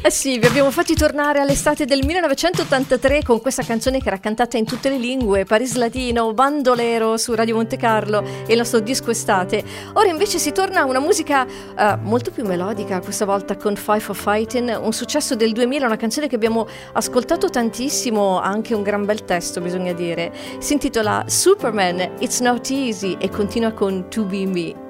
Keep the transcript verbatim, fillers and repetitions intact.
Eh sì, vi abbiamo fatti tornare all'estate del millenovecentottantatré con questa canzone che era cantata in tutte le lingue, Paris Latino, Bandolero su Radio Monte Carlo e il nostro disco estate. Ora invece si torna a una musica uh, molto più melodica, questa volta con Five for Fighting, un successo del duemila, una canzone che abbiamo ascoltato tantissimo, anche un gran bel testo bisogna dire. Si intitola Superman, It's Not Easy e continua con To Be Me.